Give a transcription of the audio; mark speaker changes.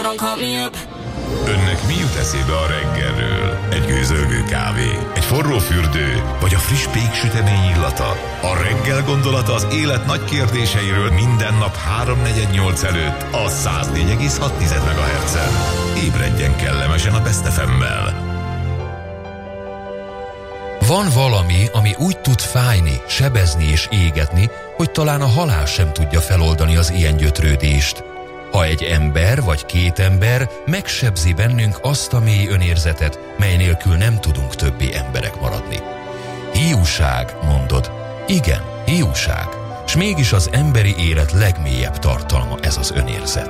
Speaker 1: Önnek mi jut eszébe a reggelről? Egy gőzölgő kávé, egy forró fürdő, vagy a friss péksütemény illata? A reggel gondolata az élet nagy kérdéseiről minden nap 3-4-8 előtt a 104,6 MHz-en. Ébredjen kellemesen a Best FM-mel.
Speaker 2: Van valami, ami úgy tud fájni, sebezni és égetni, hogy talán a halál sem tudja feloldani az ilyen gyötrődést. Ha egy ember vagy két ember megsebzi bennünk azt a mély önérzetet, mely nélkül nem tudunk többé emberek maradni. Hiúság, mondod. Igen, hiúság. S mégis az emberi élet legmélyebb tartalma ez az önérzet.